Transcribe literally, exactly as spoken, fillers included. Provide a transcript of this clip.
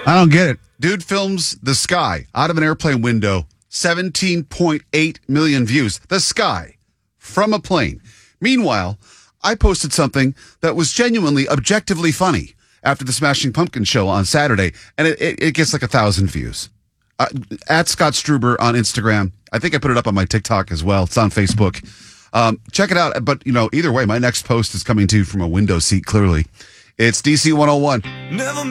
I don't get it. Dude films the sky out of an airplane window, seventeen point eight million views. The sky from a plane. Meanwhile, I posted something that was genuinely, objectively funny after the Smashing Pumpkins show on Saturday, and it, it, it gets like a thousand views. Uh, at Scott Struber on Instagram. I think I put it up on my TikTok as well. It's on Facebook. Um, check it out. But, you know, either way, my next post is coming to you from a window seat, clearly. It's D C one oh one. Never